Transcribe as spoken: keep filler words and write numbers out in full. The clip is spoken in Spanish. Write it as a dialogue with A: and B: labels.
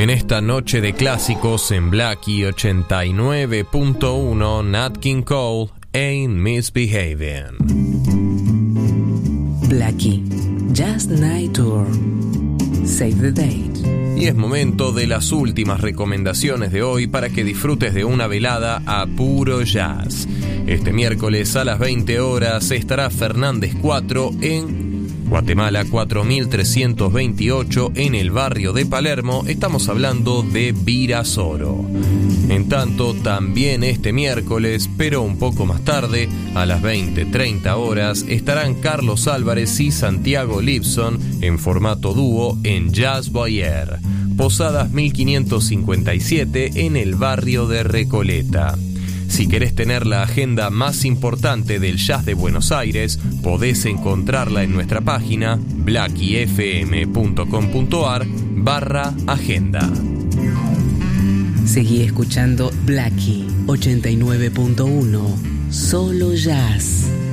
A: En esta noche de clásicos en Blackie ochenta y nueve punto uno, Nat King Cole, Ain't Misbehaving.
B: Blackie, Jazz Night Tour. Save the date.
A: Y es momento de las últimas recomendaciones de hoy para que disfrutes de una velada a puro jazz. Este miércoles a las veinte horas estará Fernández cuatro en Guatemala cuatro mil trescientos veintiocho en el barrio de Palermo. Estamos hablando de Virasoro. En tanto, también este miércoles, pero un poco más tarde, a las veinte treinta horas, estarán Carlos Álvarez y Santiago Lipson en formato dúo en Jazz Boyer, Posadas mil quinientos cincuenta y siete en el barrio de Recoleta. Si querés tener la agenda más importante del jazz de Buenos Aires, podés encontrarla en nuestra página blackiefm.com.ar barra agenda.
B: Seguí escuchando Blackie ochenta y nueve punto uno, solo jazz.